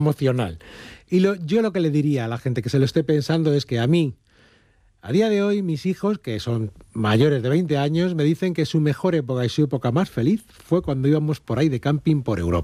emocional. Yo lo que le diría a la gente que se lo esté pensando es que a mí, a día de hoy, mis hijos, que son mayores de 20 años, me dicen que su mejor época y su época más feliz fue cuando íbamos por ahí de camping por Europa.